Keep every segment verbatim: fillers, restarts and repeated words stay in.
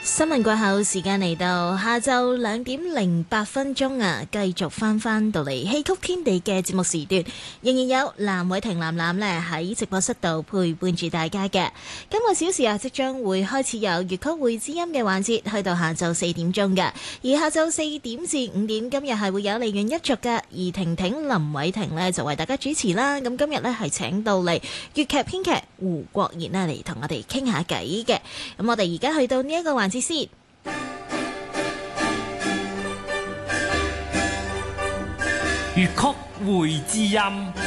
新聞過後，時間嚟到下晝兩點零八分鐘啊，繼續翻翻到嚟戲曲天地嘅節目時段，仍然有藍偉霆藍藍咧喺直播室度陪伴住大家嘅。今個小時啊，即將會開始有粵曲會知音嘅環節，去到下晝四點鐘嘅。而下晝四點至五點，今日係會有梨園一族嘅，而婷婷林偉霆呢就為大家主持啦。咁今日呢係請到嚟粵劇編劇胡國賢呢嚟同我哋傾下偈嘅。咁我哋而家去到呢一個環節先。 粵曲會知音，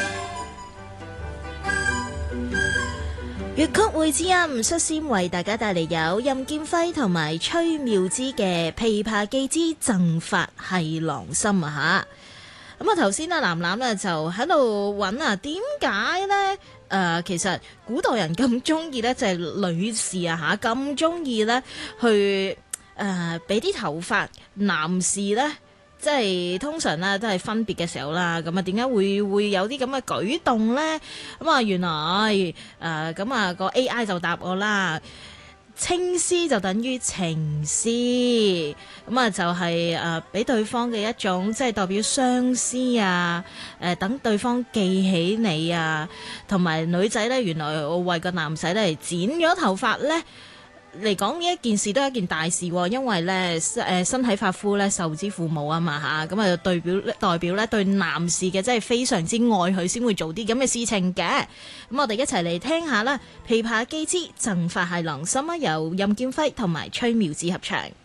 粵曲會知音率先為大家帶嚟有任劍輝同埋崔妙芝嘅《琵琶記之贈髮係郎心》啊吓。咁啊頭先啊藍藍咧就喺度揾啊，點解呢？誒、呃，其實古代人咁中意呢，就係、是、女士啊吓，咁中意呢去誒俾啲頭髮，男士呢。即係通常咧都係分別嘅時候啦，咁啊點解會會有啲咁嘅舉動呢？咁啊原來誒咁啊個 A I 就答我啦，青絲就等於情絲，咁啊就係誒俾對方嘅一種即係代表相思啊，誒等對方記起你啊，同埋女仔呢，原來我為個男仔咧剪咗頭髮呢。嚟講呢一件事都係一件大事，因為咧誒身體髮膚咧受之父母啊嘛嚇，咁啊代表代表咧對男士嘅真係非常之愛佢先會做啲咁嘅事情嘅。咁我哋一齊嚟聽下啦，《琵琶記之贈髮係郎心》啊，由任劍輝同埋崔妙芝合唱。